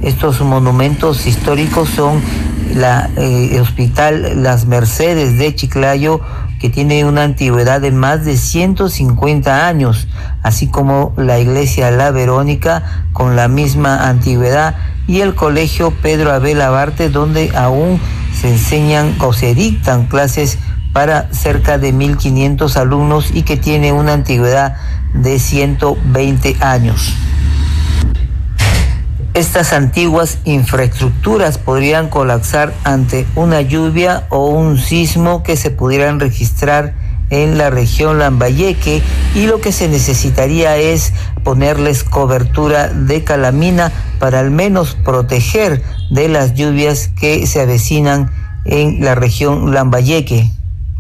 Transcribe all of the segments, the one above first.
Estos monumentos históricos son el Hospital Las Mercedes de Chiclayo, que tiene una antigüedad de más de 150 años, así como la Iglesia La Verónica con la misma antigüedad, y el Colegio Pedro Abel Abarte, donde aún se enseñan o se dictan clases para cerca de 1.500 alumnos y que tiene una antigüedad de 120 años. Estas antiguas infraestructuras podrían colapsar ante una lluvia o un sismo que se pudieran registrar en la región Lambayeque, y lo que se necesitaría es ponerles cobertura de calamina para al menos proteger de las lluvias que se avecinan en la región Lambayeque.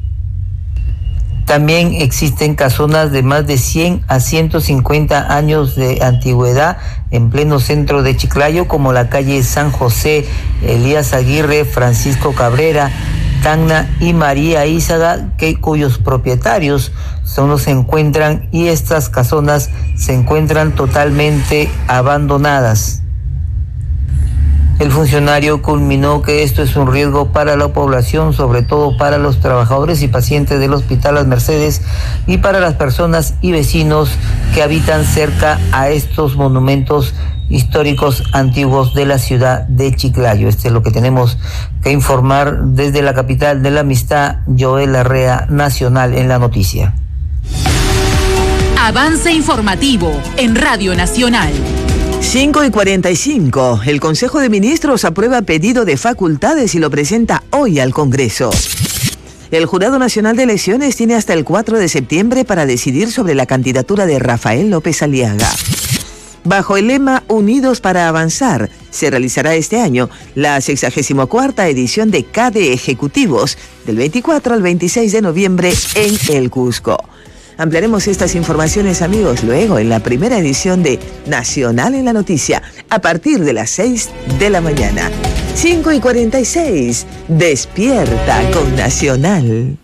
También existen casonas de más de 100 a 150 años de antigüedad en pleno centro de Chiclayo, como la calle San José, Elías Aguirre, Francisco Cabrera, Tacna y María Ízaga, cuyos propietarios solo se encuentran, y estas casonas se encuentran totalmente abandonadas. El funcionario culminó que esto es un riesgo para la población, sobre todo para los trabajadores y pacientes del Hospital Las Mercedes y para las personas y vecinos que habitan cerca a estos monumentos históricos antiguos de la ciudad de Chiclayo. Este es lo que tenemos que informar desde la capital de la amistad. Joel Larrea, Nacional en la Noticia. Avance informativo en Radio Nacional. 5:45. El Consejo de Ministros aprueba pedido de facultades y lo presenta hoy al Congreso. El Jurado Nacional de Elecciones tiene hasta el 4 de septiembre para decidir sobre la candidatura de Rafael López Aliaga. Bajo el lema Unidos para Avanzar, se realizará este año la 64ª edición de CADE Ejecutivos, del 24 al 26 de noviembre en el Cusco. Ampliaremos estas informaciones, amigos, luego en la primera edición de Nacional en la Noticia, a partir de las 6 de la mañana. 5:46, despierta con Nacional.